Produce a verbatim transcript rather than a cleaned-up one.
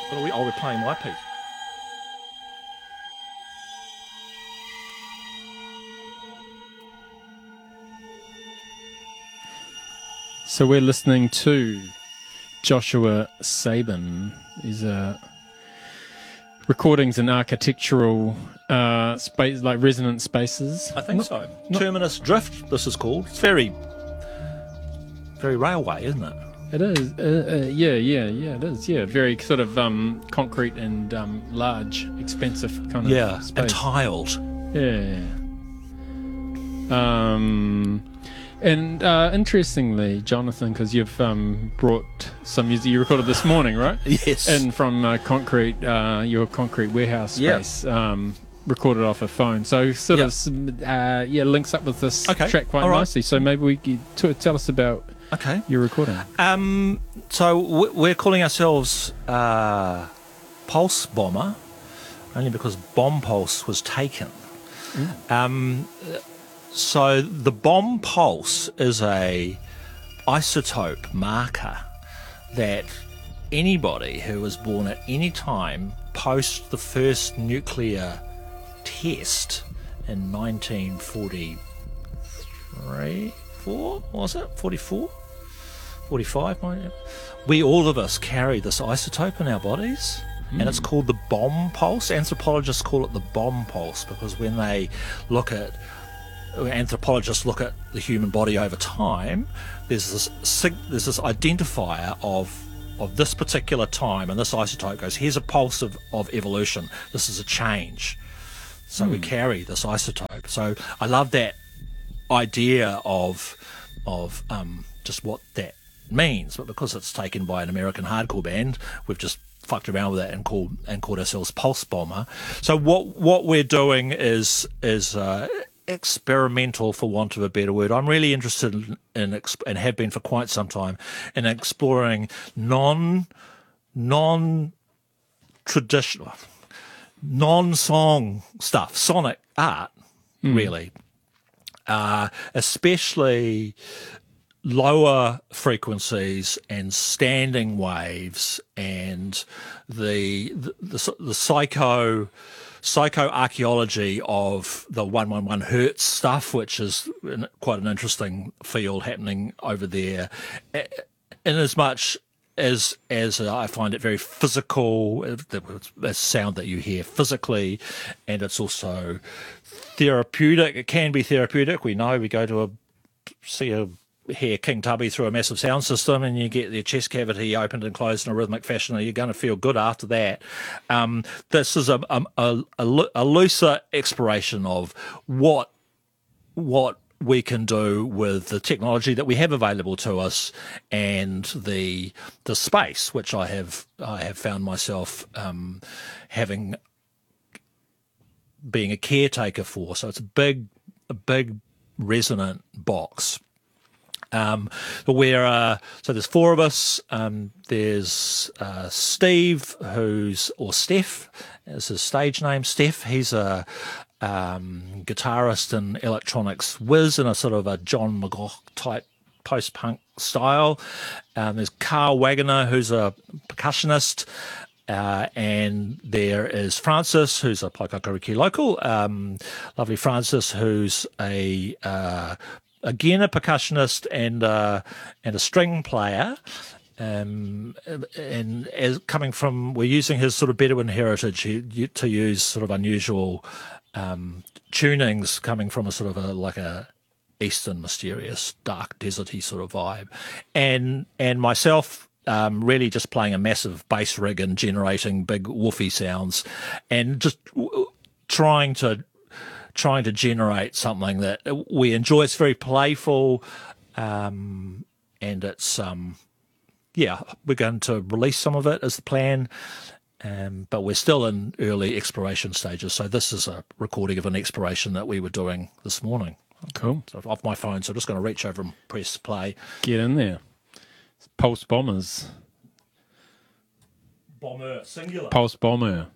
What are we? Oh, we're playing my piece. So we're listening to Joshua Sabin. These are recordings in architectural uh, space, like resonant spaces. I think so. Not, Terminus Drift, this is called. It's very, very railway, isn't it? It is. Uh, uh, yeah, yeah, yeah, it is. Yeah, very sort of um, concrete and um, large, expensive kind of yeah, space. and tiled. Yeah. Um, and uh, interestingly, Jonathan, because you've um, brought some music you recorded this morning, right? Yes. And from uh, concrete, uh, your concrete warehouse space, yeah. um, recorded off a phone. So sort yep. of, uh, yeah, links up with this okay. track quite All nicely. Right. So maybe we could t- tell us about okay. your recording. Um, so we're calling ourselves uh, Pulse Bomber, only because Bomb Pulse was taken. Mm. Um, so the Bomb Pulse is a isotope marker that anybody who was born at any time post the first nuclear test in nineteen forty-three, four, was it? forty-four? forty-five? We, all of us, carry this isotope in our bodies. Mm. And it's called the bomb pulse. Anthropologists call it the bomb pulse because when they look at, anthropologists look at the human body over time, there's this there's this identifier of of this particular time, and this isotope goes, here's a pulse of, of evolution. This is a change. So mm. we carry this isotope. So I love that idea of of um, just what that means, but because it's taken by an American hardcore band, we've just fucked around with it and called and called ourselves Pulse Bomber. So what what we're doing is is uh, experimental, for want of a better word. I'm really interested in, in and have been for quite some time in exploring non non traditional non song stuff, sonic art, mm. really, uh, especially lower frequencies and standing waves and the the, the, the psycho psychoarchaeology of the one one one hertz stuff, which is quite an interesting field happening over there, in as much as as I find it very physical, the sound that you hear physically, and it's also therapeutic. It can be therapeutic. We know we go to a see a hear King Tubby through a massive sound system and you get your chest cavity opened and closed in a rhythmic fashion, and you're going to feel good after that. Um, this is a, a, a, a looser exploration of what what we can do with the technology that we have available to us and the the space, which I have I have found myself um, having being a caretaker for. So it's a big a big resonant box. Um, where uh, so there's four of us. Um, there's uh, Steve, who's or Steph, is his stage name. Steph. He's a um, guitarist and electronics whiz in a sort of a John McGough type post-punk style. Um, there's Carl Wagoner, who's a percussionist. Uh, and there is Francis, who's a Paikakariki local. Um, lovely Francis, who's a uh, again a percussionist and uh, and a string player. Um, and as coming from, we're using his sort of Bedouin heritage to use sort of unusual um, tunings coming from a sort of a like a Eastern mysterious dark deserty sort of vibe, and and myself. Um, really just playing a massive bass rig and generating big woofy sounds and just w- trying to trying to generate something that we enjoy. It's very playful, um, and it's um, yeah, we're going to release some of it as the plan, um, but we're still in early exploration stages. So this is a recording of an exploration that we were doing this morning. Cool. So off my phone, so I'm just going to reach over and press play. Get in there. Pulse Bombers. Bomber, singular. Pulse Bomber.